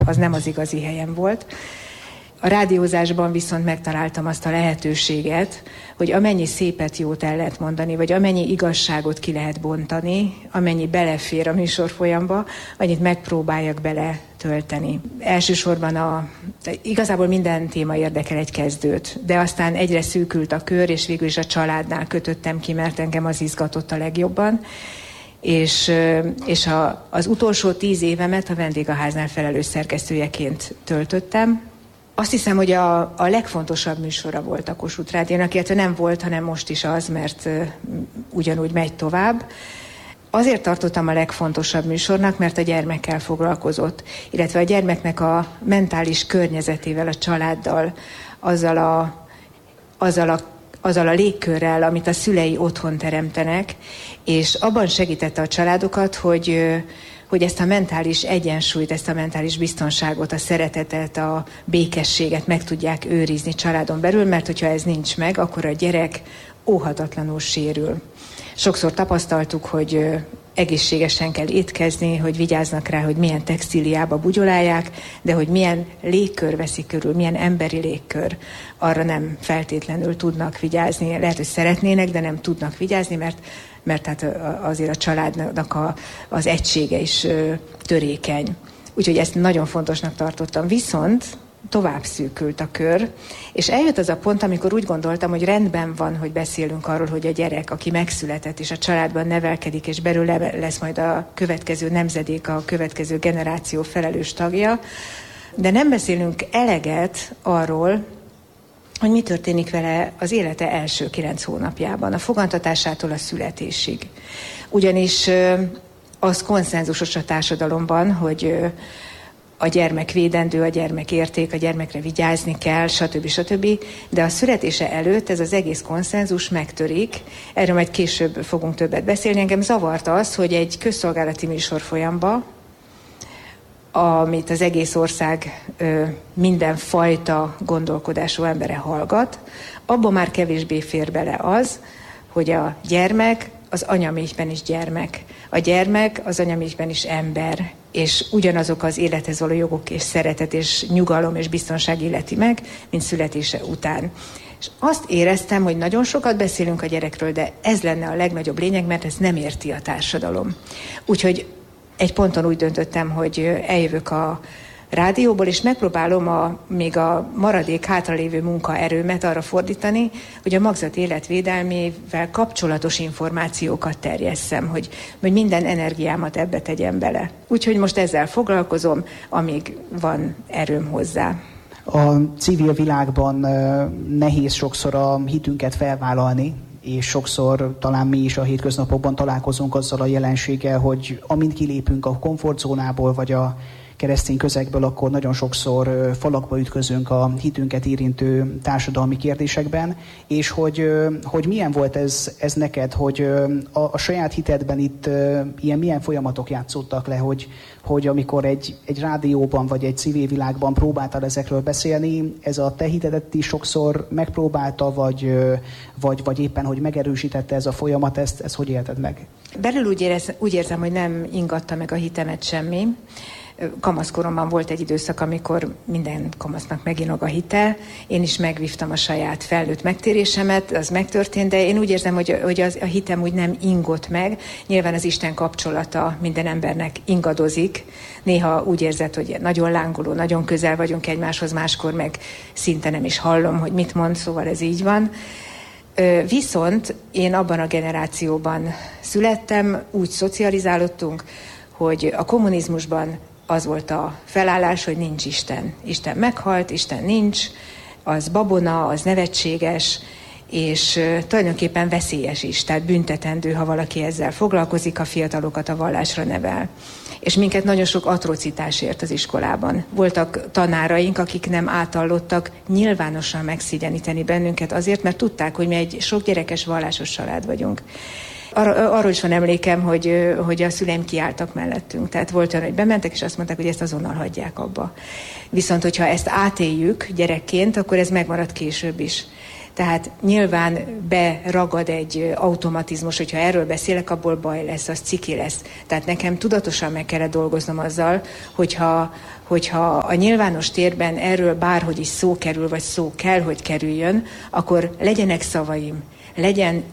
az nem az igazi helyem volt. A rádiózásban viszont megtaláltam azt a lehetőséget, hogy amennyi szépet, jót el lehet mondani, vagy amennyi igazságot ki lehet bontani, amennyi belefér a műsorfolyamba, annyit megpróbáljak bele tölteni. Elsősorban igazából minden téma érdekel egy kezdőt, de aztán egyre szűkült a kör, és végül is a családnál kötöttem ki, mert engem az izgatott a legjobban. És az utolsó 10 évemet a Vendégháznál felelős szerkesztőjeként töltöttem. Azt hiszem, hogy a legfontosabb műsora volt a Kossuth Rádiónak, illetve nem volt, hanem most is az, mert ugyanúgy megy tovább. Azért tartottam a legfontosabb műsornak, mert a gyermekkel foglalkozott, illetve a gyermeknek a mentális környezetével, a családdal, azzal a légkörrel, amit a szülei otthon teremtenek, és abban segítette a családokat, hogy ezt a mentális egyensúlyt, ezt a mentális biztonságot, a szeretetet, a békességet meg tudják őrizni családon belül, mert hogyha ez nincs meg, akkor a gyerek óhatatlanul sérül. Sokszor tapasztaltuk, hogy egészségesen kell étkezni, hogy vigyáznak rá, hogy milyen textíliába bugyolálják, de hogy milyen légkör veszi körül, milyen emberi légkör, arra nem feltétlenül tudnak vigyázni. Lehet, hogy szeretnének, de nem tudnak vigyázni, mert hát azért a családnak az egysége is törékeny. Úgyhogy ezt nagyon fontosnak tartottam. Viszont tovább szűkült a kör, és eljött az a pont, amikor úgy gondoltam, hogy rendben van, hogy beszélünk arról, hogy a gyerek, aki megszületett és a családban nevelkedik, és belőle lesz majd a következő nemzedék, a következő generáció felelős tagja, de nem beszélünk eleget arról, hogy mi történik vele az élete első 9 hónapjában, a fogantatásától a születésig. Ugyanis az konszenzusos a társadalomban, hogy a gyermek védendő, a gyermek érték, a gyermekre vigyázni kell, stb. De a születése előtt ez az egész konszenzus megtörik. Erről majd később fogunk többet beszélni. Engem zavart az, hogy egy közszolgálati műsorfolyamba, amit az egész ország mindenfajta gondolkodású embere hallgat, abban már kevésbé fér bele az, hogy a gyermek az anyaméhben is gyermek. A gyermek az anyaméhben is ember, és ugyanazok az élethez való jogok és szeretet és nyugalom és biztonság illeti meg, mint születése után. És azt éreztem, hogy nagyon sokat beszélünk a gyerekről, de ez lenne a legnagyobb lényeg, mert ezt nem érti a társadalom. Úgyhogy egy ponton úgy döntöttem, hogy eljövök a rádióból, és megpróbálom még a maradék hátralévő munkaerőmet arra fordítani, hogy a magzat életvédelmével kapcsolatos információkat terjesszem, hogy minden energiámat ebbe tegyem bele. Úgyhogy most ezzel foglalkozom, amíg van erőm hozzá. A civil világban nehéz sokszor a hitünket felvállalni, és sokszor talán mi is a hétköznapokban találkozunk azzal a jelenséggel, hogy amint kilépünk a komfortzónából, vagy a keresztény közegből, akkor nagyon sokszor falakba ütközünk a hitünket érintő társadalmi kérdésekben, és hogy milyen volt ez neked, hogy a saját hitedben itt milyen folyamatok játszottak le, hogy amikor egy rádióban vagy egy civil világban próbáltál ezekről beszélni, ez a te hitedet is sokszor megpróbálta, vagy éppen, hogy megerősítette ez a folyamat, ezt hogy élted meg? Belül úgy érzem, hogy nem ingatta meg a hitemet semmi. Kamaszkoromban volt egy időszak, amikor minden kamasznak meginog a hite. Én is megvívtam a saját felnőtt megtérésemet, az megtörtént, de én úgy érzem, hogy a hitem úgy nem ingott meg. Nyilván az Isten kapcsolata minden embernek ingadozik. Néha úgy érzed, hogy nagyon lángoló, nagyon közel vagyunk egymáshoz, máskor meg szinte nem is hallom, hogy mit mond, szóval ez így van. Viszont én abban a generációban születtem, úgy szocializálódtunk, hogy a kommunizmusban az volt a felállás, hogy nincs Isten. Isten meghalt, Isten nincs, az babona, az nevetséges, és tulajdonképpen veszélyes is, tehát büntetendő, ha valaki ezzel foglalkozik, a fiatalokat a vallásra nevel. És minket nagyon sok atrocitás ért az iskolában. Voltak tanáraink, akik nem átallottak nyilvánosan megszigyeníteni bennünket azért, mert tudták, hogy mi egy sok gyerekes vallásos család vagyunk. Arról is van emlékem, hogy a szüleim kiálltak mellettünk. Tehát volt olyan, hogy bementek, és azt mondták, hogy ezt azonnal hagyják abba. Viszont, hogyha ezt átéljük gyerekként, akkor ez megmarad később is. Tehát nyilván beragad egy automatizmus, hogyha erről beszélek, abból baj lesz, az ciki lesz. Tehát nekem tudatosan meg kellett dolgoznom azzal, hogyha a nyilvános térben erről bárhogy is szó kerül, vagy szó kell, hogy kerüljön, akkor legyenek szavaim, legyenek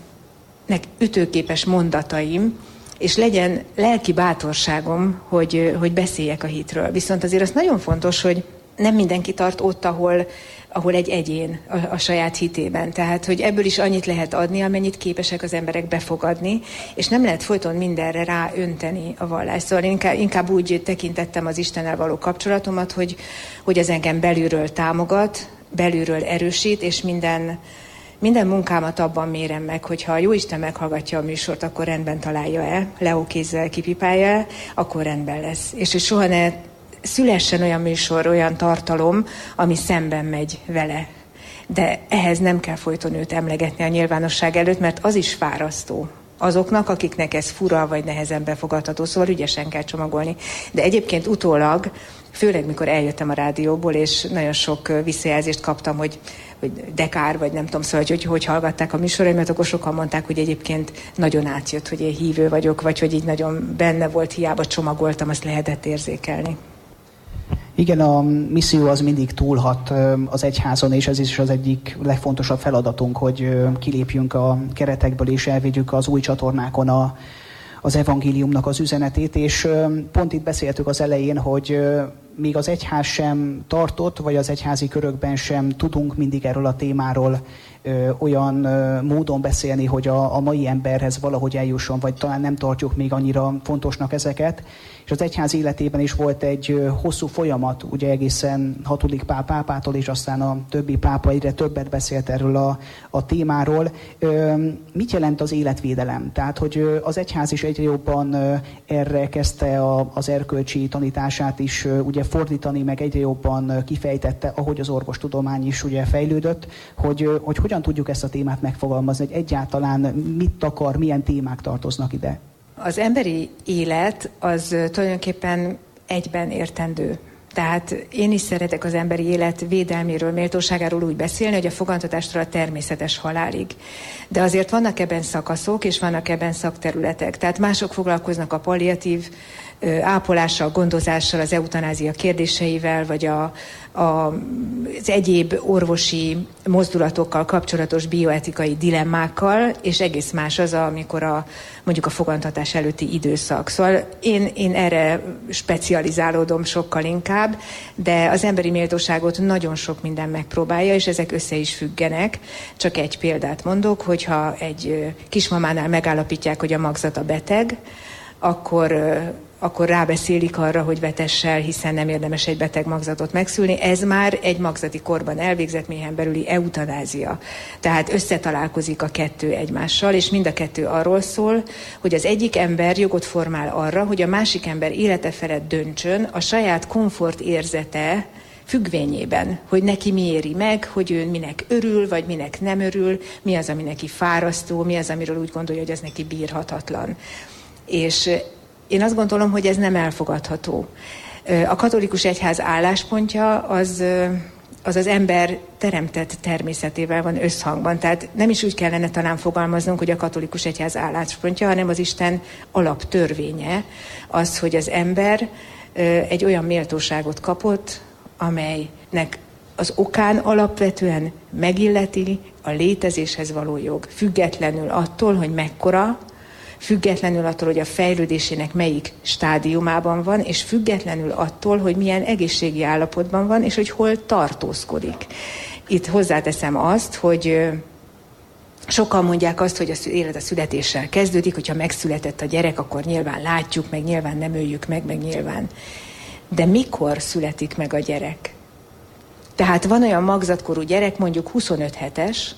ütőképes mondataim, és legyen lelki bátorságom, hogy beszéljek a hitről. Viszont azért az nagyon fontos, hogy nem mindenki tart ott, ahol egy egyén a saját hitében. Tehát, hogy ebből is annyit lehet adni, amennyit képesek az emberek befogadni, és nem lehet folyton mindenre ráönteni a vallást. Szóval én inkább úgy tekintettem az Istennel való kapcsolatomat, hogy az engem belülről támogat, belülről erősít, és minden munkámat abban mérem meg, hogyha a Jóisten meghallgatja a műsort, akkor rendben találja el, leokézzel kipipálja el, akkor rendben lesz. És hogy soha ne szülessen olyan műsor, olyan tartalom, ami szemben megy vele. De ehhez nem kell folyton őt emlegetni a nyilvánosság előtt, mert az is fárasztó azoknak, akiknek ez fura vagy nehezen befogadható, szóval ügyesen kell csomagolni. De egyébként utólag, főleg mikor eljöttem a rádióból, és nagyon sok visszajelzést kaptam, hogy de kár, vagy nem tudom, szóval, hogy hallgatták a műsoraimat, akkor sokan mondták, hogy egyébként nagyon átjött, hogy én hívő vagyok, vagy hogy így nagyon benne volt, hiába csomagoltam, azt lehetett érzékelni. Igen, a misszió az mindig túlhat az egyházon, és ez is az egyik legfontosabb feladatunk, hogy kilépjünk a keretekből, és elvigyük az új csatornákon az evangéliumnak az üzenetét, és pont itt beszéltük az elején, hogy még az egyház sem tartott, vagy az egyházi körökben sem tudunk mindig erről a témáról olyan módon beszélni, hogy a mai emberhez valahogy eljusson, vagy talán nem tartjuk még annyira fontosnak ezeket. És az egyház életében is volt egy hosszú folyamat, ugye egészen 6. pápától, és aztán a többi pápa egyre többet beszélt erről a témáról. Mit jelent az életvédelem? Tehát, hogy az egyház is egyre jobban erre kezdte az erkölcsi tanítását is ugye fordítani, meg egyre jobban kifejtette, ahogy az orvostudomány is ugye fejlődött, hogy hogyan tudjuk ezt a témát megfogalmazni, hogy egyáltalán mit akar, milyen témák tartoznak ide. Az emberi élet az tulajdonképpen egyben értendő. Tehát én is szeretek az emberi élet védelméről, méltóságáról úgy beszélni, hogy a fogantatástól a természetes halálig. De azért vannak ebben szakaszok, és vannak ebben szakterületek. Tehát mások foglalkoznak a palliatív ápolással, gondozással, az eutanázia kérdéseivel, vagy az egyéb orvosi mozdulatokkal kapcsolatos bioetikai dilemmákkal, és egész más az, amikor mondjuk a fogantatás előtti időszak. Szóval én erre specializálódom sokkal inkább, de az emberi méltóságot nagyon sok minden megpróbálja, és ezek össze is függenek. Csak egy példát mondok, hogyha egy kismamánál megállapítják, hogy a magzata beteg, akkor rábeszélik arra, hogy vetessel, hiszen nem érdemes egy beteg magzatot megszülni. Ez már egy magzati korban elvégzett méhen belüli eutanázia. Tehát összetalálkozik a kettő egymással, és mind a kettő arról szól, hogy az egyik ember jogot formál arra, hogy a másik ember élete felett döntsön a saját komfort érzete függvényében, hogy neki mi éri meg, hogy ő minek örül, vagy minek nem örül, mi az, ami neki fárasztó, mi az, amiről úgy gondolja, hogy ez neki bírhatatlan. És én azt gondolom, hogy ez nem elfogadható. A katolikus egyház álláspontja az ember teremtett természetével van összhangban. Tehát nem is úgy kellene talán fogalmaznunk, hogy a katolikus egyház álláspontja, hanem az Isten alaptörvénye az, hogy az ember egy olyan méltóságot kapott, amelynek az okán alapvetően megilleti a létezéshez való jog. Függetlenül attól, hogy mekkora, függetlenül attól, hogy a fejlődésének melyik stádiumában van, és függetlenül attól, hogy milyen egészségi állapotban van, és hogy hol tartózkodik. Itt hozzáteszem azt, hogy sokan mondják azt, hogy az élet a születéssel kezdődik, hogyha megszületett a gyerek, akkor nyilván látjuk, meg nyilván nem öljük meg nyilván. De mikor születik meg a gyerek? Tehát van olyan magzatkorú gyerek, mondjuk 25 hetes,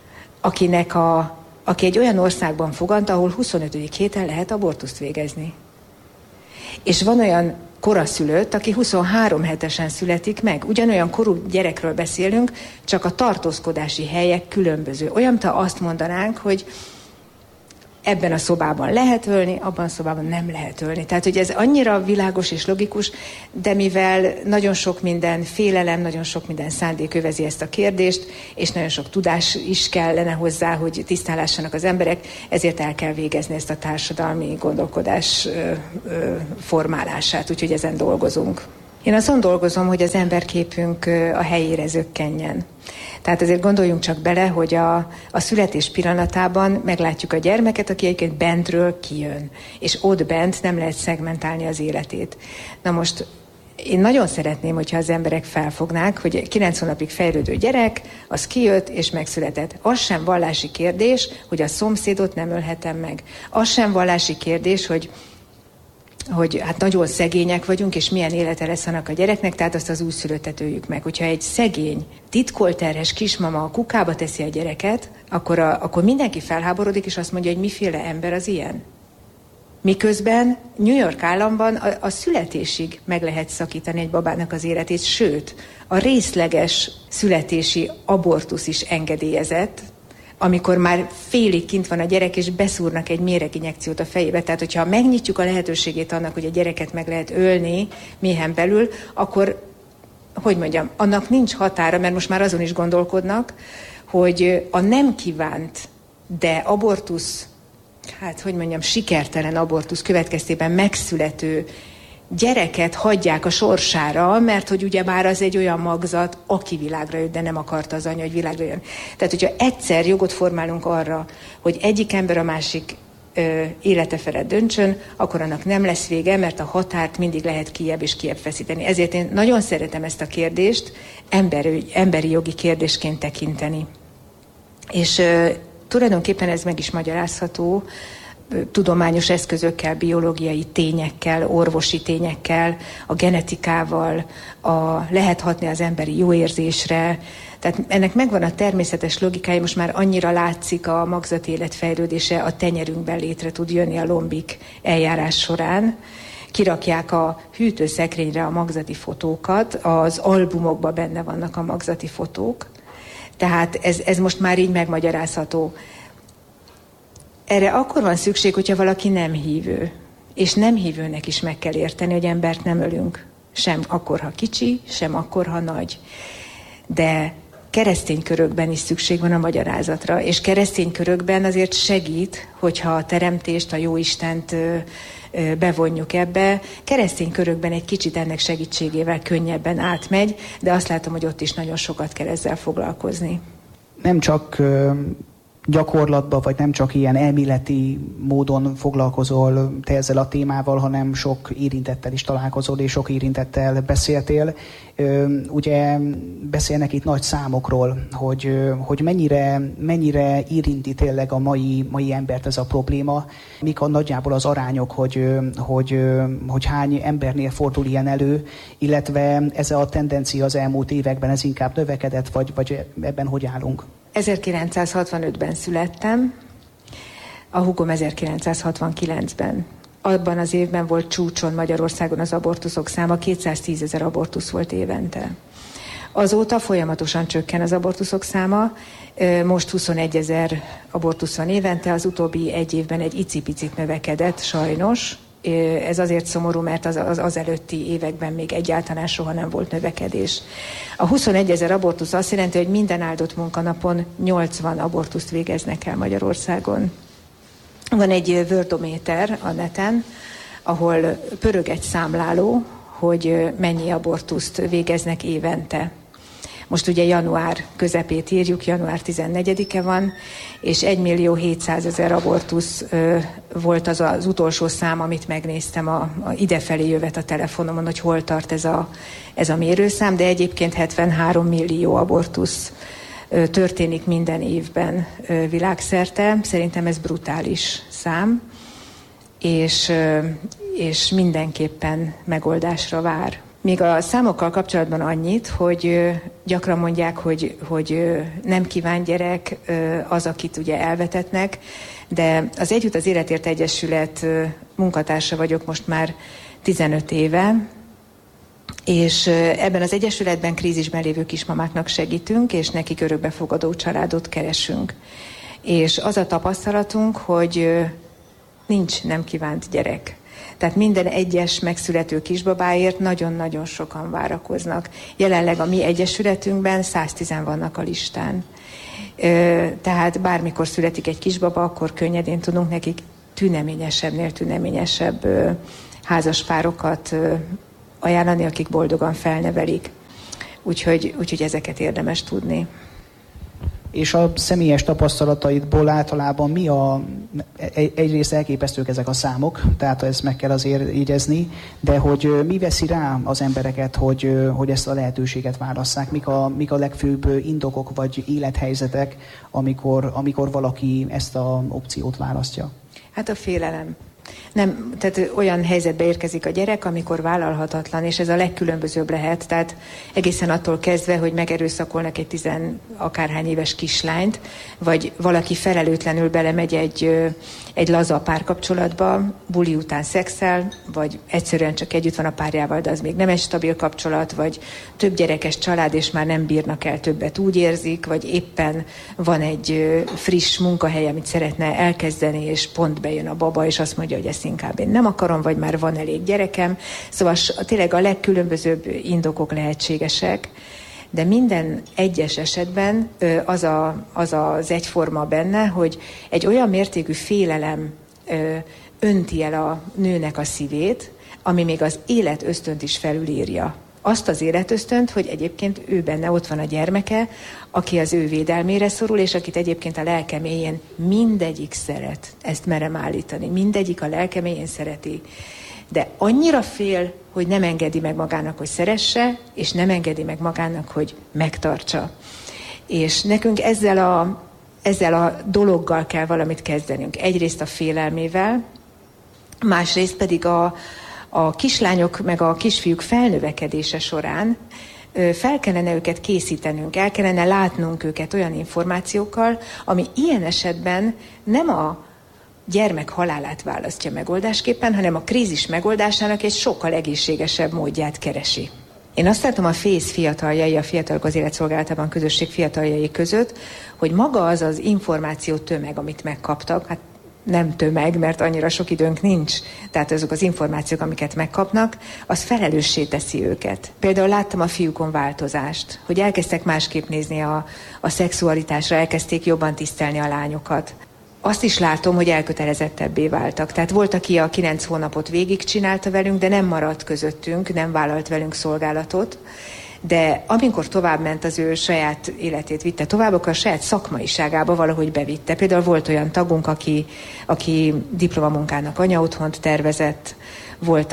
aki egy olyan országban fogant, ahol 25. héten lehet abortuszt végezni. És van olyan koraszülött, aki 23 hetesen születik meg. Ugyanolyan korú gyerekről beszélünk, csak a tartózkodási helyek különböző. Olyan, mintha azt mondanánk, hogy ebben a szobában lehet ölni, abban a szobában nem lehet ölni. Tehát, hogy ez annyira világos és logikus, de mivel nagyon sok minden félelem, nagyon sok minden szándék övezi ezt a kérdést, és nagyon sok tudás is kellene hozzá, hogy tisztán lássanak az emberek, ezért el kell végezni ezt a társadalmi gondolkodás formálását, úgyhogy ezen dolgozunk. Én azon dolgozom, hogy az emberképünk a helyére zökkenjen. Tehát azért gondoljunk csak bele, hogy a születés pillanatában meglátjuk a gyermeket, aki egyébként bentről kijön, és ott bent nem lehet szegmentálni az életét. Na most én nagyon szeretném, hogyha az emberek felfognák, hogy 9 hónapig fejlődő gyerek, az kijött és megszületett. Az sem vallási kérdés, hogy a szomszédot nem ölhetem meg. Az sem vallási kérdés, hogy hát nagyon szegények vagyunk, és milyen élete lesz annak a gyereknek, tehát azt az újszülöttet öljük meg. Hogyha egy szegény, titkolterhes kismama a kukába teszi a gyereket, akkor mindenki felháborodik, és azt mondja, hogy miféle ember az ilyen. Miközben New York államban a születésig meg lehet szakítani egy babának az életét, sőt, a részleges születési abortusz is engedélyezett, amikor már félig kint van a gyerek, és beszúrnak egy méreginjekciót a fejébe. Tehát, hogyha megnyitjuk a lehetőségét annak, hogy a gyereket meg lehet ölni méhen belül, akkor, hogy mondjam, annak nincs határa, mert most már azon is gondolkodnak, hogy a nem kívánt, de abortusz, sikertelen abortusz következtében megszülető gyereket hagyják a sorsára, mert hogy ugyebár az egy olyan magzat, aki világra jött, de nem akarta az anya, hogy világra jön. Tehát, hogyha egyszer jogot formálunk arra, hogy egyik ember a másik élete felett döntsön, akkor annak nem lesz vége, mert a határt mindig lehet kijebb és kijebb feszíteni. Ezért én nagyon szeretem ezt a kérdést emberi jogi kérdésként tekinteni. És tulajdonképpen ez meg is magyarázható tudományos eszközökkel, biológiai tényekkel, orvosi tényekkel, a genetikával, lehet hatni az emberi jóérzésre. Tehát ennek megvan a természetes logikája, most már annyira látszik a magzati élet fejlődése, a tenyerünkben létre tud jönni a lombik eljárás során. Kirakják a hűtőszekrényre a magzati fotókat, az albumokban benne vannak a magzati fotók. Tehát ez most már így megmagyarázható. Erre akkor van szükség, hogyha valaki nem hívő. És nem hívőnek is meg kell érteni, hogy embert nem ölünk. Sem akkor, ha kicsi, sem akkor, ha nagy. De keresztény körökben is szükség van a magyarázatra. És keresztény körökben azért segít, hogyha a teremtést, a Jóistent bevonjuk ebbe. Keresztény körökben egy kicsit ennek segítségével könnyebben átmegy, de azt látom, hogy ott is nagyon sokat kell ezzel foglalkozni. Nem csak gyakorlatban, vagy nem csak ilyen elméleti módon foglalkozol te ezzel a témával, hanem sok érintettel is találkozol, és sok érintettel beszéltél. Ugye beszélnek itt nagy számokról, hogy mennyire érinti tényleg a mai embert ez a probléma, mik a nagyjából az arányok, hogy hány embernél fordul ilyen elő, illetve ez a tendencia az elmúlt években ez inkább növekedett, vagy ebben hogy állunk? 1965-ben születtem, a húgom 1969-ben. Abban az évben volt csúcson Magyarországon az abortuszok száma, 210 000 abortusz volt évente. Azóta folyamatosan csökken az abortuszok száma, most 21 000 abortusz van évente, az utóbbi egy évben egy icipicit növekedett, sajnos. Ez azért szomorú, mert az előtti években még egyáltalán soha nem volt növekedés. A 21 000 abortusz azt jelenti, hogy minden áldott munkanapon 80 abortuszt végeznek el Magyarországon. Van egy Wordometer a neten, ahol pörög egy számláló, hogy mennyi abortuszt végeznek évente. Most ugye január közepét írjuk, január 14-e van, és 1.700.000 abortusz volt az utolsó szám, amit megnéztem idefelé jövet a telefonomon, hogy hol tart ez a mérőszám, de egyébként 73 millió abortusz történik minden évben világszerte. Szerintem ez brutális szám, és mindenképpen megoldásra vár. Még a számokkal kapcsolatban annyit, hogy gyakran mondják, hogy nem kíván gyerek az, akit ugye elvetetnek, de az Együtt az Életért Egyesület munkatársa vagyok most már 15 éve, és ebben az egyesületben krízisben lévő kismamáknak segítünk, és nekik örökbefogadó családot keresünk. És az a tapasztalatunk, hogy nincs nem kívánt gyerek. Tehát minden egyes megszülető kisbabáért nagyon-nagyon sokan várakoznak. Jelenleg a mi egyesületünkben 110 vannak a listán. Tehát bármikor születik egy kisbaba, akkor könnyedén tudunk nekik tüneményesebbnél tüneményesebb házaspárokat ajánlani, akik boldogan felnevelik. Úgyhogy ezeket érdemes tudni. És a személyes tapasztalataidból általában egyrészt elképesztők ezek a számok, tehát ezt meg kell azért jegyezni, de hogy mi veszi rá az embereket, hogy ezt a lehetőséget válasszák? Mik a legfőbb indokok vagy élethelyzetek, amikor valaki ezt az opciót választja? Hát a félelem. Nem, tehát olyan helyzetbe érkezik a gyerek, amikor vállalhatatlan, és ez a legkülönbözőbb lehet. Tehát egészen attól kezdve, hogy megerőszakolnak egy 10 akárhány éves kislányt, vagy valaki felelőtlenül belemegy egy laza párkapcsolatba, buli után szexel, vagy egyszerűen csak együtt van a párjával, de az még nem egy stabil kapcsolat, vagy több gyerekes család, és már nem bírnak el többet, úgy érzik, vagy éppen van egy friss munkahely, amit szeretne elkezdeni, és pont bejön a baba, és azt mondja, hogy ezt inkább én nem akarom, vagy már van elég gyerekem. Szóval tényleg a legkülönbözőbb indokok lehetségesek, de minden egyes esetben az egyforma benne, hogy egy olyan mértékű félelem önti el a nőnek a szívét, ami még az életösztönt is felülírja. Azt az életösztönt, hogy egyébként ő benne ott van a gyermeke, aki az ő védelmére szorul, és akit egyébként a lelke mélyén mindegyik szeret. Ezt merem állítani. Mindegyik a lelke mélyén szereti. De annyira fél, hogy nem engedi meg magának, hogy szeresse, és nem engedi meg magának, hogy megtartsa. És nekünk ezzel a dologgal kell valamit kezdenünk. Egyrészt a félelmével, másrészt pedig a kislányok meg a kisfiúk felnövekedése során fel kellene őket készítenünk, el kellene látnunk őket olyan információkkal, ami ilyen esetben nem a gyermek halálát választja megoldásképpen, hanem a krízis megoldásának egy sokkal egészségesebb módját keresi. Én azt látom a FÉSZ fiataljai, a Fiatalok az Életszolgálatában közösség fiataljai között, hogy maga az az információ tömeg, amit megkaptak, hát nem tömeg, mert annyira sok időnk nincs, tehát azok az információk, amiket megkapnak, az felelőssé teszi őket. Például láttam a fiúkon változást, hogy elkezdtek másképp nézni a szexualitásra, elkezdték jobban tisztelni a lányokat. Azt is látom, hogy elkötelezettebbé váltak. Tehát volt, aki a 9 hónapot végigcsinálta velünk, de nem maradt közöttünk, nem vállalt velünk szolgálatot. De amikor továbbment, az ő saját életét vitte tovább, akkor a saját szakmaiságába valahogy bevitte. Például volt olyan tagunk, aki diplomamunkának anyaotthont tervezett, volt,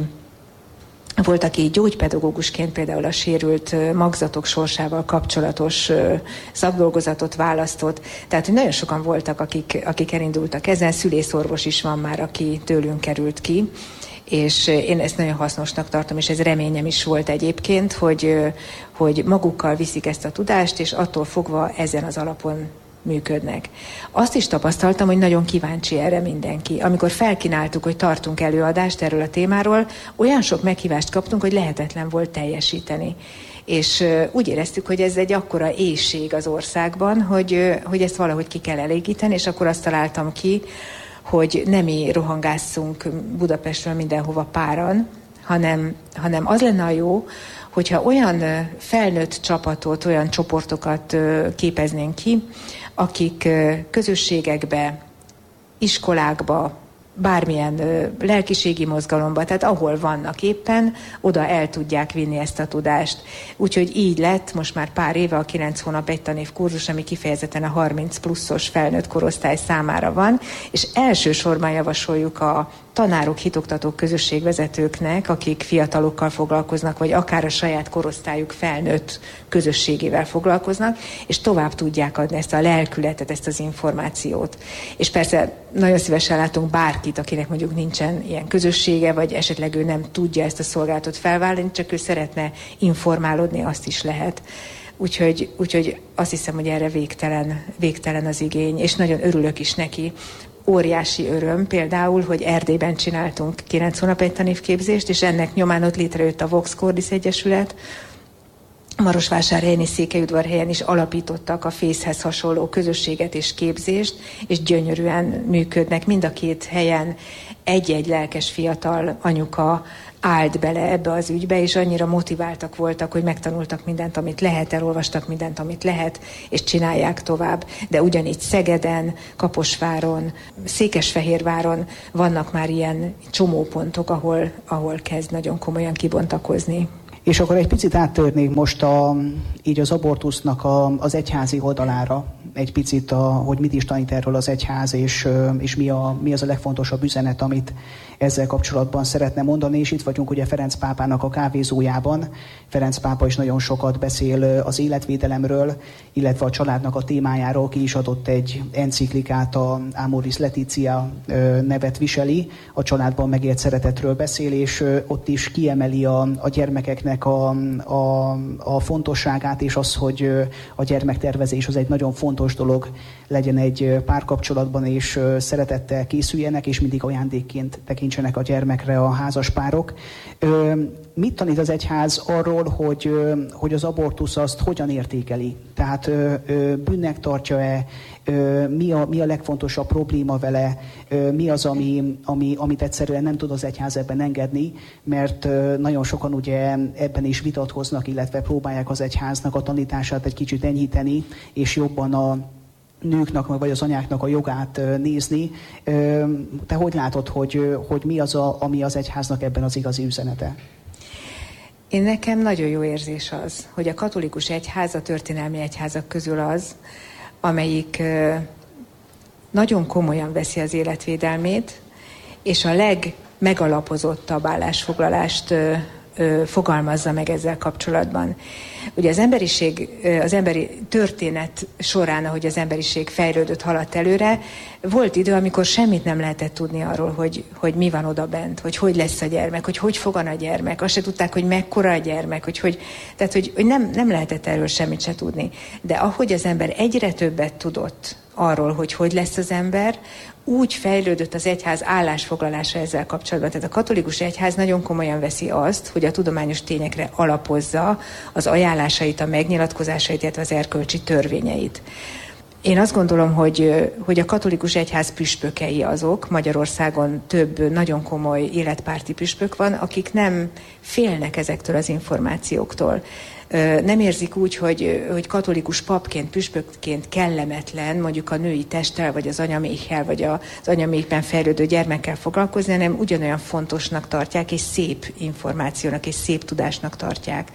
aki gyógypedagógusként például a sérült magzatok sorsával kapcsolatos szakdolgozatot választott. Tehát, hogy nagyon sokan voltak, akik elindultak ezen, szülészorvos is van már, aki tőlünk került ki, és én ezt nagyon hasznosnak tartom, és ez reményem is volt egyébként, hogy magukkal viszik ezt a tudást, és attól fogva ezen az alapon működnek. Azt is tapasztaltam, hogy nagyon kíváncsi erre mindenki. Amikor felkínáltuk, hogy tartunk előadást erről a témáról, olyan sok meghívást kaptunk, hogy lehetetlen volt teljesíteni. És úgy éreztük, hogy ez egy akkora éhség az országban, hogy ezt valahogy ki kell elégíteni, és akkor azt találtam ki, hogy nem mi rohangásszunk Budapestről mindenhova páran, hanem az lenne a jó, hogyha olyan felnőtt csapatot, olyan csoportokat képeznénk ki, akik közösségekbe, iskolákba, bármilyen lelkiségi mozgalomba, tehát ahol vannak éppen, oda el tudják vinni ezt a tudást. Úgyhogy így lett most már pár éve a 9 hónap egy tanév kurzus, ami kifejezetten a 30 pluszos felnőtt korosztály számára van, és elsősorban javasoljuk a tanárok, hitoktatók, közösségvezetőknek, akik fiatalokkal foglalkoznak, vagy akár a saját korosztályuk felnőtt közösségével foglalkoznak, és tovább tudják adni ezt a lelkületet, ezt az információt. És persze nagyon szívesen látunk bárkit, akinek mondjuk nincsen ilyen közössége, vagy esetleg ő nem tudja ezt a szolgálatot felvállalni, csak ő szeretne informálódni, azt is lehet. Úgyhogy azt hiszem, hogy erre végtelen az igény, és nagyon örülök is neki. Óriási öröm például, hogy Erdélyben csináltunk 9 hónap egy tanévképzést, és ennek nyomán ott létrejött a Vox Cordis Egyesület, Marosvásárhelyen és Székelyudvarhelyen is alapítottak a Fészhez hasonló közösséget és képzést, és gyönyörűen működnek. Mind a két helyen egy-egy lelkes fiatal anyuka állt bele ebbe az ügybe, és annyira motiváltak voltak, hogy megtanultak mindent, amit lehet, elolvastak mindent, amit lehet, és csinálják tovább. De ugyanígy Szegeden, Kaposváron, Székesfehérváron vannak már ilyen csomópontok, ahol kezd nagyon komolyan kibontakozni. És akkor egy picit áttörnék most így az abortusznak az egyházi oldalára, egy picit, hogy mit is tanít erről az egyház, és mi az a legfontosabb üzenet, amit ezzel kapcsolatban szeretne mondani. És itt vagyunk ugye Ferenc pápának a kávézójában. Ferenc pápa is nagyon sokat beszél az életvédelemről, illetve a családnak a témájáról. Ki is adott egy enciklikát, a Amoris Laetitia nevet viseli, a családban megélt szeretetről beszél, és ott is kiemeli a gyermekeknek a fontosságát, és az, hogy a gyermektervezés az egy nagyon fontos dolog legyen egy párkapcsolatban, és szeretettel készüljenek, és mindig ajándékként tekintsenek a gyermekre a házaspárok. Mit tanít az egyház arról, hogy az abortusz azt hogyan értékeli? Tehát bűnnek tartja-e? Mi a legfontosabb probléma vele? Mi az, amit egyszerűen nem tud az egyház ebben engedni? Mert nagyon sokan ugye ebben is vitatkoznak, illetve próbálják az egyháznak a tanítását egy kicsit enyhíteni, és jobban a nőknek, vagy az anyáknak a jogát nézni. Te hogy látod, hogy mi az, ami az egyháznak ebben az igazi üzenete? Én nekem nagyon jó érzés az, hogy a katolikus egyház a történelmi egyházak közül az, amelyik nagyon komolyan veszi az életvédelmét, és a legmegalapozottabb állásfoglalást fogalmazza meg ezzel kapcsolatban. Ugye az emberi történet során, ahogy az emberiség fejlődött, haladt előre, volt idő, amikor semmit nem lehetett tudni arról, hogy mi van oda bent, hogy lesz a gyermek, hogy fogan a gyermek. Azt se tudták, hogy mekkora a gyermek, tehát hogy nem lehetett erről semmit se tudni. De ahogy az ember egyre többet tudott arról, hogy lesz az ember, úgy fejlődött az egyház állásfoglalása ezzel kapcsolatban. Tehát a katolikus egyház nagyon komolyan veszi azt, hogy a tudományos tényekre alapozza az ajánlásait, a megnyilatkozásait, illetve az erkölcsi törvényeit. Én azt gondolom, hogy a katolikus egyház püspökei azok, Magyarországon több nagyon komoly életpárti püspök van, akik nem félnek ezektől az információktól. Nem érzik úgy, hogy katolikus papként, püspökként kellemetlen mondjuk a női testtel, vagy az anyaméhkel, vagy az anyaméhben fejlődő gyermekkel foglalkozni, hanem ugyanolyan fontosnak tartják, és szép információnak, és szép tudásnak tartják.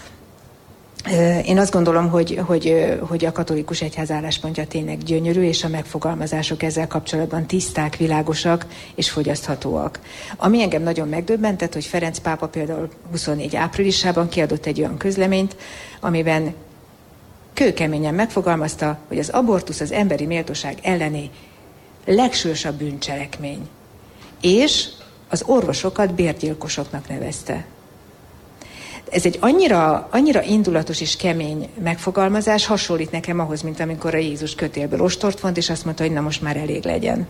Én azt gondolom, hogy a katolikus egyház álláspontja tényleg gyönyörű, és a megfogalmazások ezzel kapcsolatban tiszták, világosak és fogyaszthatóak. Ami engem nagyon megdöbbentett, hogy Ferenc pápa például 24 áprilisában kiadott egy olyan közleményt, amiben kőkeményen megfogalmazta, hogy az abortusz az emberi méltóság elleni legsúlyosabb bűncselekmény. És az orvosokat bérgyilkosoknak nevezte. Ez egy annyira indulatos és kemény megfogalmazás, hasonlít nekem ahhoz, mint amikor a Jézus kötélből ostort vont, és azt mondta, hogy na most már elég legyen.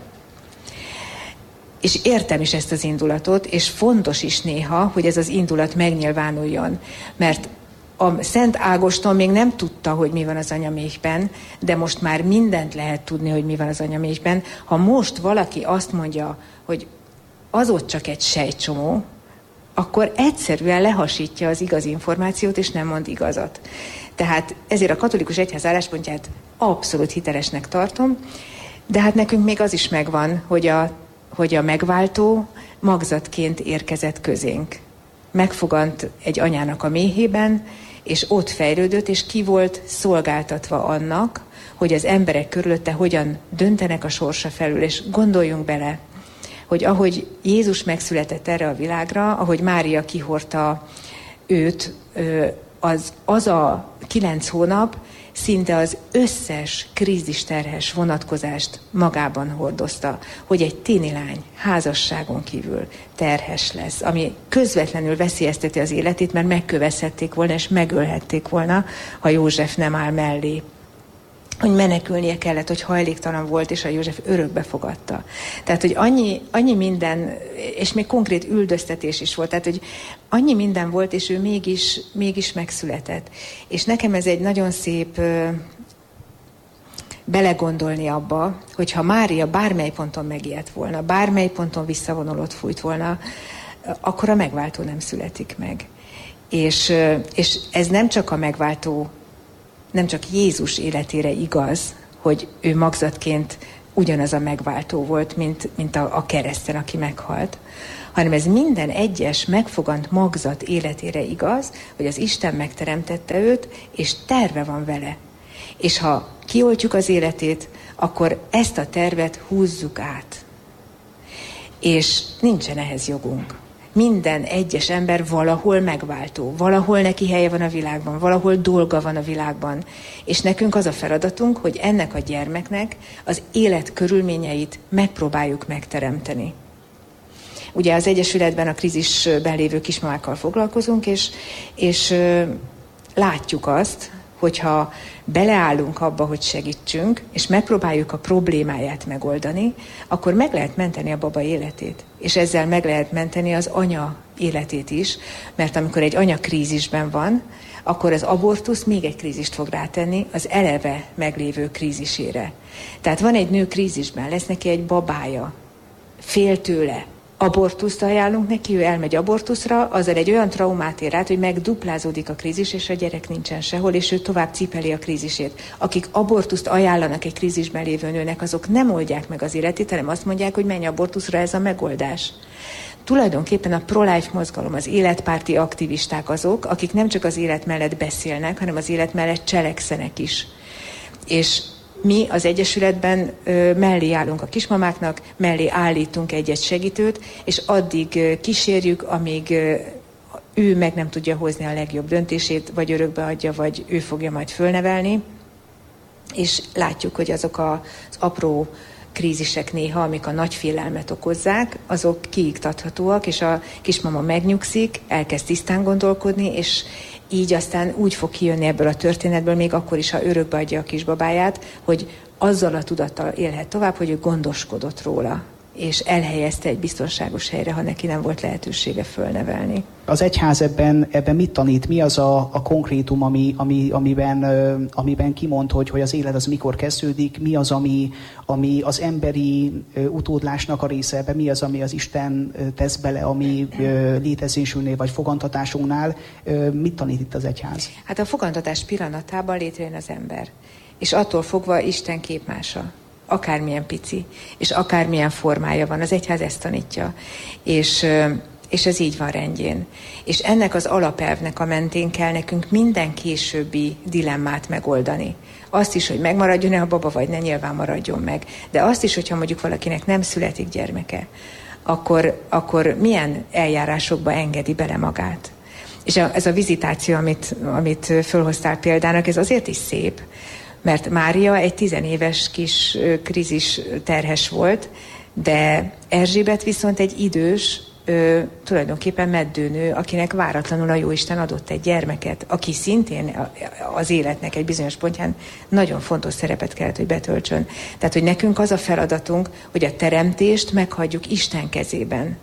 És értem is ezt az indulatot, és fontos is néha, hogy ez az indulat megnyilvánuljon. Mert a Szent Ágoston még nem tudta, hogy mi van az anyaméhben, de most már mindent lehet tudni, hogy mi van az anyaméhben. Ha most valaki azt mondja, hogy az ott csak egy sejtcsomó, akkor egyszerűen lehasítja az igazi információt, és nem mond igazat. Tehát ezért a katolikus egyház álláspontját abszolút hitelesnek tartom, de hát nekünk még az is megvan, hogy a megváltó magzatként érkezett közénk. Megfogant egy anyának a méhében, és ott fejlődött, és ki volt szolgáltatva annak, hogy az emberek körülötte hogyan döntenek a sorsa felül, és gondoljunk bele, hogy ahogy Jézus megszületett erre a világra, ahogy Mária kihordta őt, az a 9 hónap szinte az összes krízisterhes vonatkozást magában hordozta, hogy egy tini lány házasságon kívül terhes lesz, ami közvetlenül veszélyezteti az életét, mert megkövezhették volna és megölhették volna, ha József nem áll mellé. hogy menekülnie kellett, hogy hajléktalan volt, és a József örökbe fogadta. Tehát, hogy annyi minden, és még konkrét üldöztetés is volt, tehát, hogy annyi minden volt, és ő mégis megszületett. És nekem ez egy nagyon szép belegondolni abba, hogyha Mária bármely ponton megijedt volna, bármely ponton visszavonulott fújt volna, akkor a megváltó nem születik meg. És ez nem csak a megváltó, nem csak Jézus életére igaz, hogy ő magzatként ugyanaz a megváltó volt, mint a kereszten, aki meghalt, hanem ez minden egyes megfogant magzat életére igaz, hogy az Isten megteremtette őt, és terve van vele. És ha kioltjuk az életét, akkor ezt a tervet húzzuk át. És nincsen ehhez jogunk. Minden egyes ember valahol megváltó, valahol neki helye van a világban, valahol dolga van a világban. És nekünk az a feladatunk, hogy ennek a gyermeknek az élet körülményeit megpróbáljuk megteremteni. Ugye az Egyesületben a krízisben lévő kismamákkal foglalkozunk, és látjuk azt, hogyha beleállunk abba, hogy segítsünk, és megpróbáljuk a problémáját megoldani, akkor meg lehet menteni a baba életét. És ezzel meg lehet menteni az anya életét is, mert amikor egy anya krízisben van, akkor az abortusz még egy krízist fog rátenni az eleve meglévő krízisére. Tehát van egy nő krízisben, lesz neki egy babája, fél tőle, abortuszt ajánlunk neki, ő elmegy abortuszra, azzal egy olyan traumát ér át, hogy megduplázódik a krízis, és a gyerek nincsen sehol, és ő tovább cipeli a krízisét. Akik abortuszt ajánlanak egy krízisben lévő nőnek, azok nem oldják meg az életét, hanem azt mondják, hogy menj abortuszra, ez a megoldás. Tulajdonképpen a pro-life mozgalom, az életpárti aktivisták azok, akik nem csak az élet mellett beszélnek, hanem az élet mellett cselekszenek is. És mi az Egyesületben mellé állunk a kismamáknak, mellé állítunk egy segítőt, és addig kísérjük, amíg ő meg nem tudja hozni a legjobb döntését, vagy örökbe adja, vagy ő fogja majd fölnevelni. És látjuk, hogy azok az apró krízisek néha, amik a nagy félelmet okozzák, azok kiiktathatóak, és a kismama megnyugszik, elkezd tisztán gondolkodni, és így aztán úgy fog kijönni ebből a történetből, még akkor is, ha örökbe adja a kisbabáját, hogy azzal a tudattal élhet tovább, hogy ő gondoskodott róla, és elhelyezte egy biztonságos helyre, ha neki nem volt lehetősége fölnevelni. Az egyház ebben mit tanít? Mi az a konkrétum, amiben kimond, hogy az élet az mikor kezdődik? Mi az, ami az emberi utódlásnak a része? Ebben mi az, ami az Isten tesz bele, ami létezésünknél vagy fogantatásunknál? Mit tanít itt az egyház? Hát a fogantatás pillanatában létrejön az ember. És attól fogva Isten képmása. Akármilyen pici, és akármilyen formája van. Az egyház ezt tanítja. És ez így van rendjén. És ennek az alapelvnek a mentén kell nekünk minden későbbi dilemmát megoldani. Azt is, hogy megmaradjon-e a baba, vagy ne, nyilván maradjon meg. De azt is, hogyha mondjuk valakinek nem születik gyermeke, akkor milyen eljárásokba engedi bele magát. És ez a vizitáció, amit fölhoztál példának, ez azért is szép, mert Mária egy 10 éves kis krízis terhes volt, de Erzsébet viszont egy idős, tulajdonképpen meddőnő, akinek váratlanul a Jóisten adott egy gyermeket, aki szintén az életnek egy bizonyos pontján nagyon fontos szerepet kellett, hogy betöltsön. Tehát, hogy nekünk az a feladatunk, hogy a teremtést meghagyjuk Isten kezében.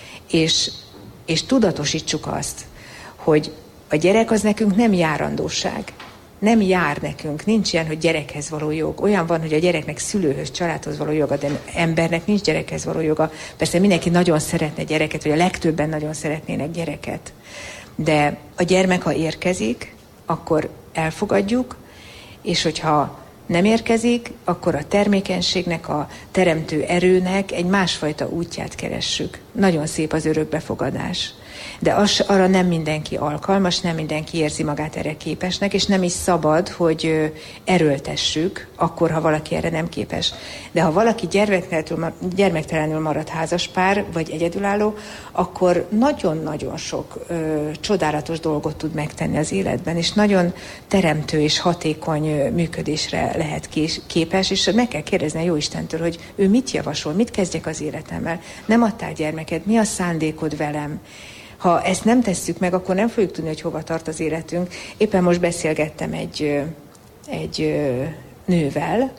És tudatosítsuk azt, hogy a gyerek az nekünk nem járandóság. Nem jár nekünk, nincs ilyen, hogy gyerekhez való jog. Olyan van, hogy a gyereknek szülőhöz, családhoz való joga, de embernek nincs gyerekhez való joga. Persze mindenki nagyon szeretne gyereket, vagy a legtöbben nagyon szeretnének gyereket. De a gyermek, ha érkezik, akkor elfogadjuk, és hogyha nem érkezik, akkor a termékenységnek, a teremtő erőnek egy másfajta útját keressük. Nagyon szép az örökbefogadás. De arra nem mindenki alkalmas, nem mindenki érzi magát erre képesnek, és nem is szabad, hogy erőltessük, akkor, ha valaki erre nem képes. De ha valaki gyermektelenül marad házaspár, vagy egyedülálló, akkor nagyon-nagyon sok csodálatos dolgot tud megtenni az életben, és nagyon teremtő és hatékony működésre lehet képes, és meg kell kérdezni a Jóistentől, hogy ő mit javasol, mit kezdjek az életemmel. Nem adtál gyermeket, mi a szándékod velem? Ha ezt nem tesszük meg, akkor nem fogjuk tudni, hogy hova tart az életünk. Éppen most beszélgettem egy nővel,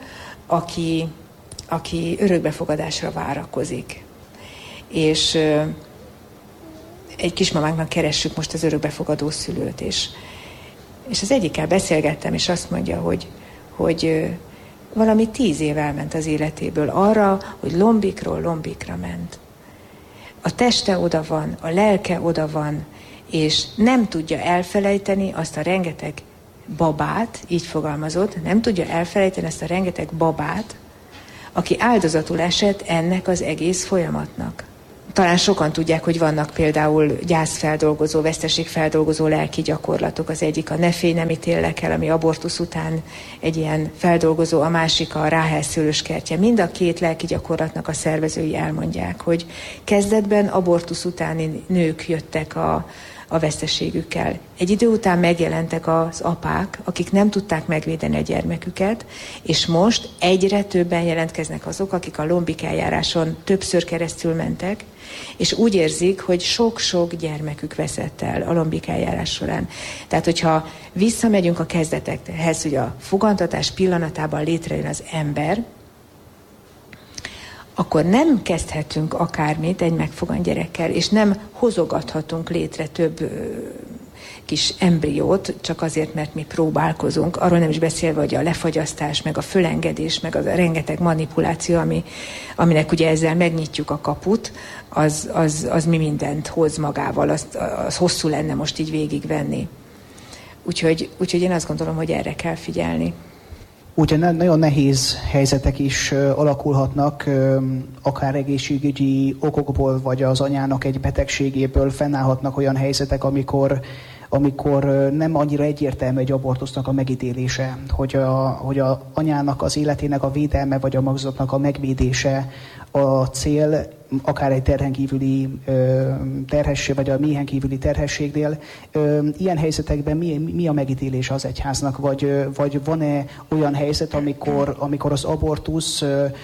aki örökbefogadásra várakozik. És egy kismamáknak keressük most az örökbefogadó szülőt, és az egyikkel beszélgettem, és azt mondja, hogy valami 10 év elment az életéből arra, hogy lombikról lombikra ment. A teste oda van, a lelke oda van, és nem tudja elfelejteni azt a rengeteg babát, így fogalmazott, nem tudja elfelejteni ezt a rengeteg babát, aki áldozatul esett ennek az egész folyamatnak. Talán sokan tudják, hogy vannak például gyászfeldolgozó, veszteségfeldolgozó lelki gyakorlatok. Az egyik a ne félj, nem ítéllek el, ami abortusz után egy ilyen feldolgozó, a másik a Ráhel szőlőskertje. Mind a két lelki gyakorlatnak a szervezői elmondják, hogy kezdetben abortusz utáni nők jöttek a veszteségükkel. Egy idő után megjelentek az apák, akik nem tudták megvédeni a gyermeküket, és most egyre többen jelentkeznek azok, akik a lombik eljáráson többször keresztül mentek, és úgy érzik, hogy sok-sok gyermekük veszett el a lombik eljárás során. Tehát, hogyha visszamegyünk a kezdetekhez, hogy a fogantatás pillanatában létrejön az ember, akkor nem kezdhetünk akármit egy megfogant gyerekkel, és nem hozogathatunk létre több kis embriót, csak azért, mert mi próbálkozunk. Arról nem is beszélve, hogy a lefagyasztás, meg a fölengedés, meg a rengeteg manipuláció, aminek ugye ezzel megnyitjuk a kaput, az mi mindent hoz magával, az hosszú lenne most így végigvenni. Úgyhogy én azt gondolom, hogy erre kell figyelni. Úgyhogy nagyon nehéz helyzetek is alakulhatnak, akár egészségügyi okokból, vagy az anyának egy betegségéből fennállhatnak olyan helyzetek, amikor nem annyira egyértelmű egy abortusznak a megítélése, hogy a anyának az életének a védelme, vagy a magzatnak a megvédése a cél, akár egy terhen kívüli terhesség, vagy a méhen kívüli terhességnél. Ilyen helyzetekben mi a megítélés az egyháznak, vagy van-e olyan helyzet, amikor az abortusz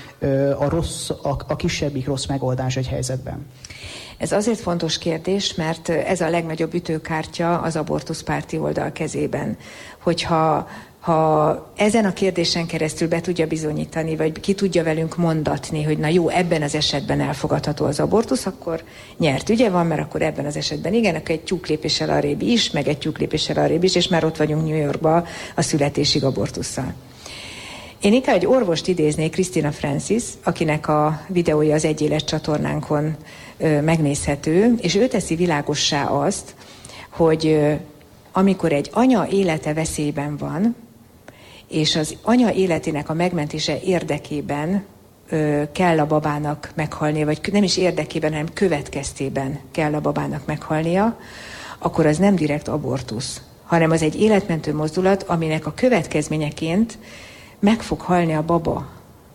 a kisebbik rossz megoldás egy helyzetben? Ez azért fontos kérdés, mert ez a legnagyobb ütőkártya az abortuszpárti oldal kezében. Hogyha ezen a kérdésen keresztül be tudja bizonyítani, vagy ki tudja velünk mondatni, hogy na jó, ebben az esetben elfogadható az abortusz, akkor nyert ügye van, mert akkor ebben az esetben igen, akkor egy tyúklépéssel arrébb is, meg egy tyúklépéssel arrébb is, és már ott vagyunk New Yorkba a születésig abortusszal. Én inkább egy orvost idéznék, Christina Francis, akinek a videója az Egy Élet csatornánkon megnézhető, és ő teszi világossá azt, hogy amikor egy anya élete veszélyben van, és az anya életének a megmentése érdekében kell a babának meghalnia, vagy nem is érdekében, hanem következtében kell a babának meghalnia, akkor az nem direkt abortusz, hanem az egy életmentő mozdulat, aminek a következményeként meg fog halni a baba.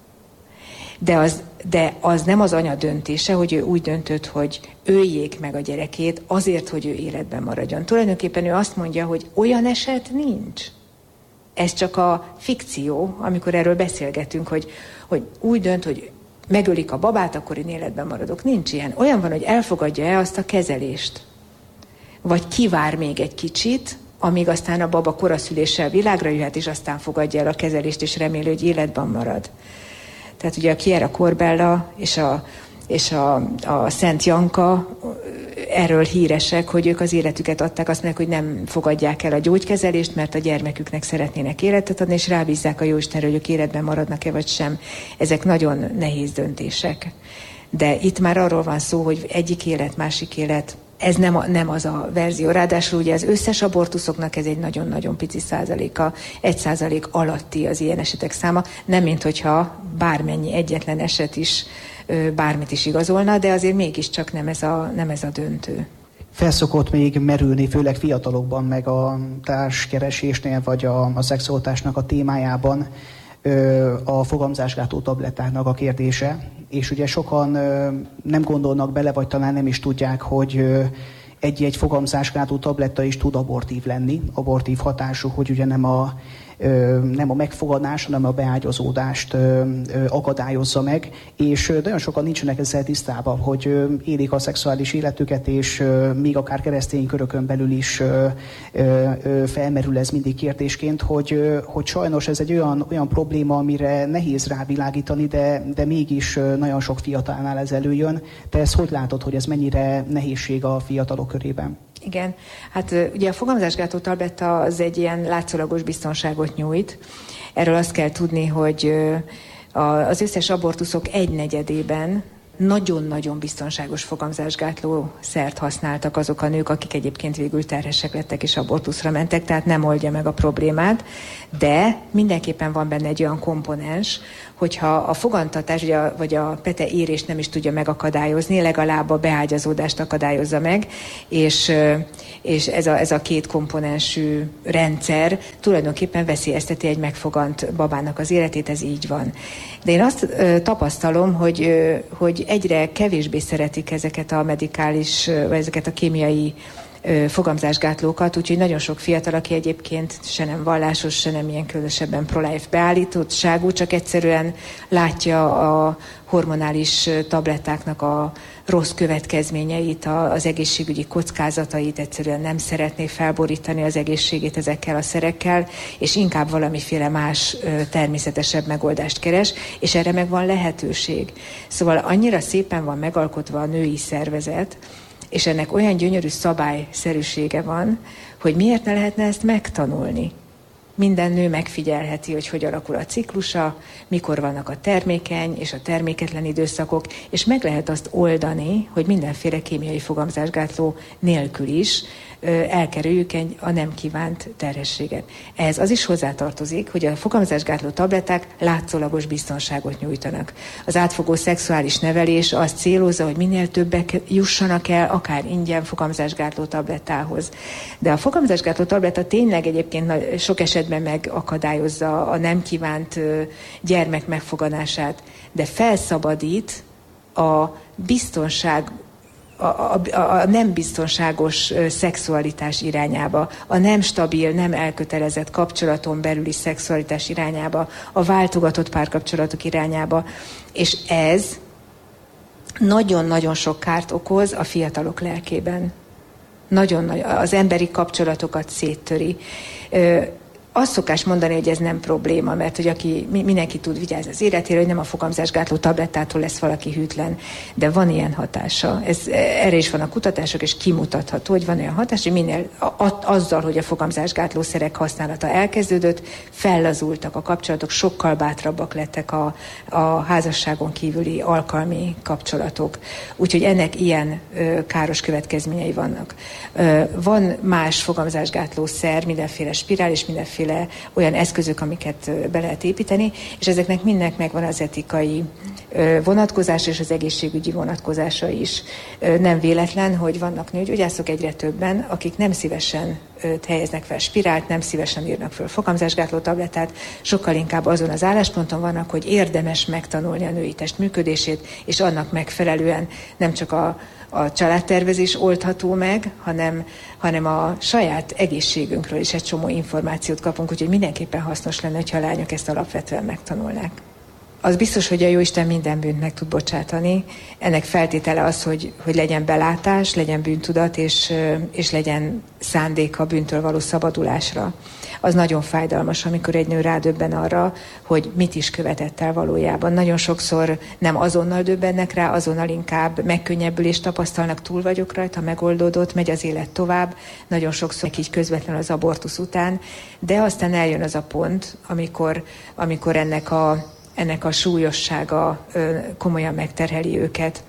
De az nem az anya döntése, hogy ő úgy döntött, hogy öljék meg a gyerekét azért, hogy ő életben maradjon. Tulajdonképpen ő azt mondja, hogy olyan eset nincs. Ez csak a fikció, amikor erről beszélgetünk, hogy úgy dönt, hogy megölik a babát, akkor én életben maradok. Nincs ilyen. Olyan van, hogy elfogadja-e azt a kezelést. Vagy kivár még egy kicsit, amíg aztán a baba koraszüléssel világra jöhet, és aztán fogadja el a kezelést, és reméli, hogy életben marad. Tehát ugye a Chiara Corbella és a Szent Janka erről híresek, hogy ők az életüket adták, azt mondják, hogy nem fogadják el a gyógykezelést, mert a gyermeküknek szeretnének életet adni, és rábízzák a Jóistenre, hogy ők életben maradnak-e vagy sem. Ezek nagyon nehéz döntések. De itt már arról van szó, hogy egyik élet, másik élet, ez nem az a verzió. Ráadásul ugye az összes abortuszoknak ez egy nagyon-nagyon pici százaléka, 1% alatti az ilyen esetek száma, nem mint hogyha bármennyi egyetlen eset is bármit is igazolna, de azért mégiscsak nem ez a döntő. Felszokott még merülni, főleg fiatalokban, meg a társkeresésnél, vagy a szexualitásnak a témájában a fogamzásgátló tablettáknak a kérdése. És ugye sokan nem gondolnak bele, vagy talán nem is tudják, hogy egy fogamzásgátló tabletta is tud abortív lenni, abortív hatású, hogy ugye nem a nem a megfogadás, hanem a beágyazódást akadályozza meg, és nagyon sokan nincsenek ezzel tisztában, hogy élik a szexuális életüket, és még akár keresztény körökön belül is felmerül ez mindig kérdésként, hogy sajnos ez egy olyan probléma, amire nehéz rávilágítani, de mégis nagyon sok fiatalnál ez előjön. Te ezt hogy látod, hogy ez mennyire nehézség a fiatalok körében? Igen, hát ugye a fogamzásgátló tabletta az egy ilyen látszólagos biztonságot nyújt. Erről azt kell tudni, hogy az összes abortuszok 1/4-ében nagyon-nagyon biztonságos fogamzásgátló szert használtak azok a nők, akik egyébként végül terhesek lettek és abortuszra mentek, tehát nem oldja meg a problémát, de mindenképpen van benne egy olyan komponens, hogyha a fogantatás vagy a pete érést nem is tudja megakadályozni, legalább a beágyazódást akadályozza meg, és ez a két komponensű rendszer tulajdonképpen veszélyezteti egy megfogant babának az életét, ez így van. De én azt tapasztalom, hogy egyre kevésbé szeretik ezeket a medikális, vagy ezeket a kémiai fogamzásgátlókat, úgyhogy nagyon sok fiatal, aki egyébként se nem vallásos, se nem ilyen különösebben pro-life beállítottságú, csak egyszerűen látja a hormonális tablettáknak a rossz következményeit, az egészségügyi kockázatait, egyszerűen nem szeretné felborítani az egészségét ezekkel a szerekkel, és inkább valamiféle más természetesebb megoldást keres, és erre meg van lehetőség. Szóval annyira szépen van megalkotva a női szervezet, és ennek olyan gyönyörű szabályszerűsége van, hogy miért ne lehetne ezt megtanulni. Minden nő megfigyelheti, hogy alakul a ciklusa, mikor vannak a termékeny és a terméketlen időszakok, és meg lehet azt oldani, hogy mindenféle kémiai fogamzásgátló nélkül is elkerüljük a nem kívánt terhességet. Ehhez az is hozzátartozik, hogy a fogamzásgátló tabletták látszólagos biztonságot nyújtanak. Az átfogó szexuális nevelés azt célozza, hogy minél többek jussanak el, akár ingyen fogamzásgátló tablettához. De a fogamzásgátló tabletta tényleg egyébként sok esetben megakadályozza a nem kívánt gyermek megfoganását, de felszabadít a biztonság, a nem biztonságos szexualitás irányába, a nem stabil, nem elkötelezett kapcsolaton belüli szexualitás irányába, a váltogatott párkapcsolatok irányába, és ez nagyon-nagyon sok kárt okoz a fiatalok lelkében. Nagyon nagy, az emberi kapcsolatokat széttöri. Azt szokás mondani, hogy ez nem probléma, mert hogy mindenki tud vigyázni az életére, hogy nem a fogamzásgátló tablettától lesz valaki hűtlen, de van ilyen hatása. Erre is van a kutatások, és kimutatható, hogy van olyan hatás, hogy azzal, hogy a fogamzásgátló szerek használata elkezdődött, fellazultak a kapcsolatok, sokkal bátrabbak lettek a házasságon kívüli alkalmi kapcsolatok. Úgyhogy ennek ilyen káros következményei vannak. Van más fogamzásgátló szer, mindenféle spirál és mindenféle olyan eszközök, amiket be lehet építeni, és ezeknek mindnek megvan az etikai vonatkozása és az egészségügyi vonatkozása is. Nem véletlen, hogy vannak nőgyógyászok egyre többen, akik nem szívesen helyeznek fel spirált, nem szívesen írnak föl fogamzásgátló tablettát, sokkal inkább azon az állásponton vannak, hogy érdemes megtanulni a női test működését, és annak megfelelően nem csak a családtervezés oldható meg, hanem a saját egészségünkről is egy csomó információt kapunk, úgyhogy mindenképpen hasznos lenne, hogyha a lányok ezt alapvetően megtanulnák. Az biztos, hogy a Jóisten minden bűnt meg tud bocsátani. Ennek feltétele az, hogy legyen belátás, legyen bűntudat, és legyen szándék a bűntől való szabadulásra. Az nagyon fájdalmas, amikor egy nő rádöbben arra, hogy mit is követett el valójában. Nagyon sokszor nem azonnal döbbennek rá, azonnal inkább megkönnyebbülést tapasztalnak, túl vagyok rajta, megoldódott, megy az élet tovább. Nagyon sokszor így közvetlenül az abortusz után, de aztán eljön az a pont, amikor ennek a súlyossága komolyan megterheli őket.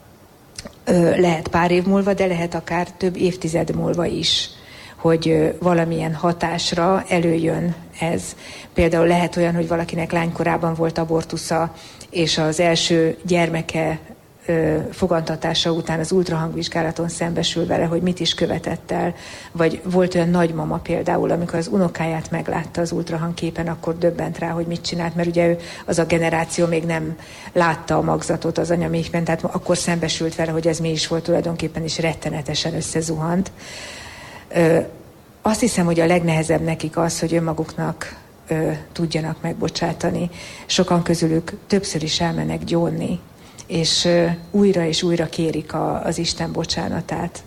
Lehet pár év múlva, de lehet akár több évtized múlva is, hogy valamilyen hatásra előjön ez. Például lehet olyan, hogy valakinek lánykorában volt abortusza, és az első gyermeke fogantatása után az ultrahangvizsgálaton szembesül vele, hogy mit is követett el. Vagy volt olyan nagymama például, amikor az unokáját meglátta az ultrahangképen, akkor döbbent rá, hogy mit csinált, mert ugye ő, az a generáció még nem látta a magzatot az anyaméhben, tehát akkor szembesült vele, hogy ez mi is volt tulajdonképpen, is rettenetesen összezuhant. Azt hiszem, hogy a legnehezebb nekik az, hogy önmaguknak tudjanak megbocsátani. Sokan közülük többször is elmennek gyónni, és újra kérik az Isten bocsánatát.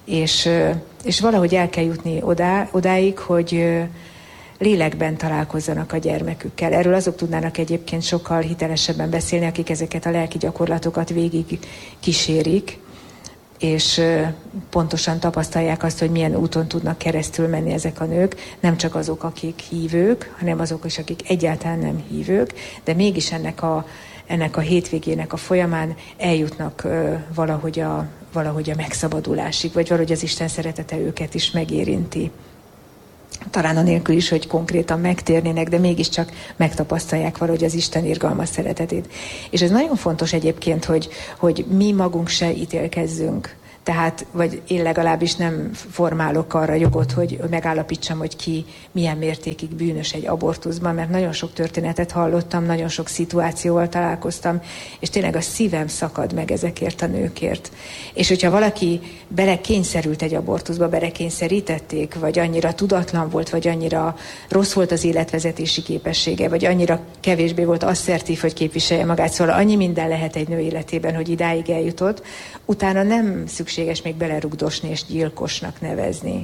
És valahogy el kell jutni odáig, hogy lélekben találkozzanak a gyermekükkel. Erről azok tudnának egyébként sokkal hitelesebben beszélni, akik ezeket a lelki gyakorlatokat végig kísérik, és pontosan tapasztalják azt, hogy milyen úton tudnak keresztül menni ezek a nők, nem csak azok, akik hívők, hanem azok is, akik egyáltalán nem hívők, de mégis ennek a hétvégének a folyamán eljutnak valahogy a megszabadulásig, vagy valahogy az Isten szeretete őket is megérinti. Talán anélkül is, hogy konkrétan megtérnének, de mégiscsak megtapasztalják valahogy az Isten irgalmas szeretetét. És ez nagyon fontos egyébként, hogy mi magunk se ítélkezzünk. Tehát, vagy én legalábbis nem formálok arra jogot, hogy megállapítsam, hogy ki milyen mértékig bűnös egy abortuszban, mert nagyon sok történetet hallottam, nagyon sok szituációval találkoztam, és tényleg a szívem szakad meg ezekért a nőkért. És hogyha valaki belekényszerült egy abortuszba, belekényszerítették, vagy annyira tudatlan volt, vagy annyira rossz volt az életvezetési képessége, vagy annyira kevésbé volt asszertív, hogy képviselje magát, szóval annyi minden lehet egy nő életében, hogy idáig eljutott, utána nem szükséges még belerugdosni és gyilkosnak nevezni,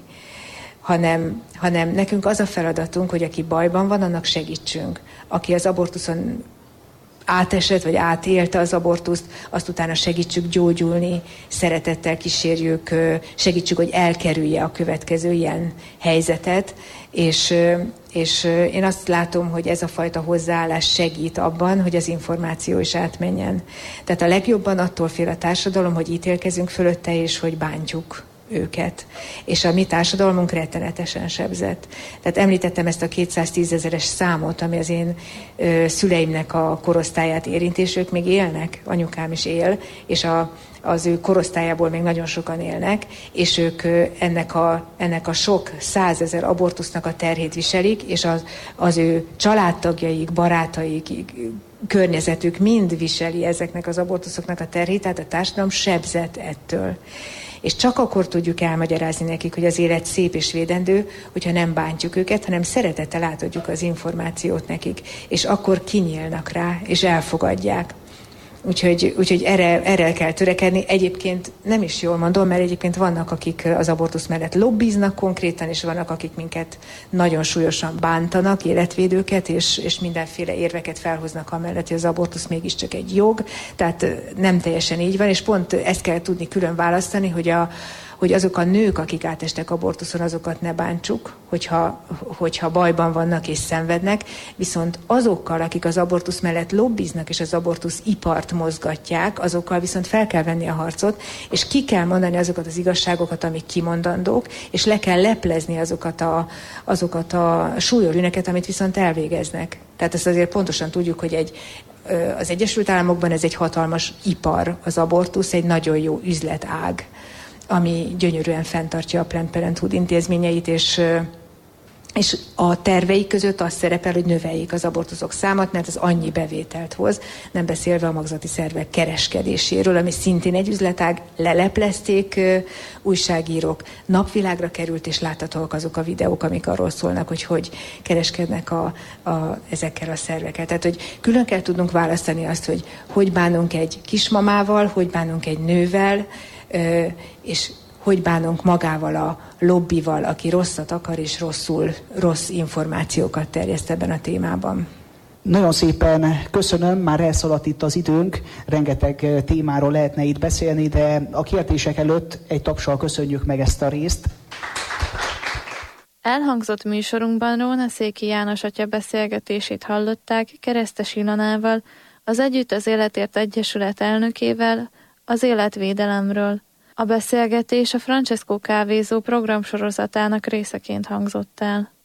hanem nekünk az a feladatunk, hogy aki bajban van, annak segítsünk. Aki az abortuszon átesett, vagy átélte az abortuszt, azt utána segítsük gyógyulni, szeretettel kísérjük, segítsük, hogy elkerülje a következő ilyen helyzetet, és én azt látom, hogy ez a fajta hozzáállás segít abban, hogy az információ is átmenjen. Tehát a legjobban attól fél a társadalom, hogy ítélkezünk fölötte, és hogy bántjuk őket. És a mi társadalmunk rettenetesen sebzett. Tehát említettem ezt a 210 000-es számot, ami az én szüleimnek a korosztályát érinti, és ők még élnek, anyukám is él, és az ő korosztályából még nagyon sokan élnek, és ők ennek a sok 100 000 abortusznak a terhét viselik, és az ő családtagjaik, barátaik, környezetük mind viseli ezeknek az abortuszoknak a terhét, tehát a társadalom sebzett ettől. És csak akkor tudjuk elmagyarázni nekik, hogy az élet szép és védendő, hogyha nem bántjuk őket, hanem szeretettel átadjuk az információt nekik, és akkor kinyílnak rá, és elfogadják. Úgyhogy erre kell törekedni. Egyébként nem is jól mondom, mert egyébként vannak, akik az abortusz mellett lobbiznak konkrétan, és vannak, akik minket nagyon súlyosan bántanak, életvédőket, és mindenféle érveket felhoznak amellett, hogy az abortusz mégiscsak egy jog. Tehát nem teljesen így van, és pont ezt kell tudni külön választani, hogy azok a nők, akik átestek abortuszon, azokat ne bántsuk, hogyha bajban vannak és szenvednek, viszont azokkal, akik az abortusz mellett lobbiznak és az abortusz ipart mozgatják, azokkal viszont fel kell venni a harcot, és ki kell mondani azokat az igazságokat, amik kimondandók, és le kell leplezni azokat a súlyos bűnöket, amit viszont elvégeznek. Tehát ezt azért pontosan tudjuk, hogy az Egyesült Államokban ez egy hatalmas ipar, az abortusz egy nagyon jó üzletág, ami gyönyörűen fenntartja a Planned Parenthood intézményeit, és a terveik között az szerepel, hogy növeljék az abortuszok számát, mert ez annyi bevételt hoz, nem beszélve a magzati szervek kereskedéséről, ami szintén egy üzletág, leleplezték újságírók, napvilágra került, és láthatóak azok a videók, amik arról szólnak, hogy kereskednek ezekkel a szervekkel. Tehát, hogy külön kell tudnunk választani azt, hogy bánunk egy kismamával, hogy bánunk egy nővel, és hogy bánunk magával a lobbival, aki rosszat akar, és rossz információkat terjeszt ebben a témában. Nagyon szépen köszönöm, már elszaladt itt az időnk, rengeteg témáról lehetne itt beszélni, de a kérdések előtt egy tapsal köszönjük meg ezt a részt. Elhangzott műsorunkban Róna Széki János atya beszélgetését hallották Keresztes Ilonával, az Együtt az Életért Egyesület elnökével, az életvédelemről. A beszélgetés a Francesco Kávézó programsorozatának részeként hangzott el.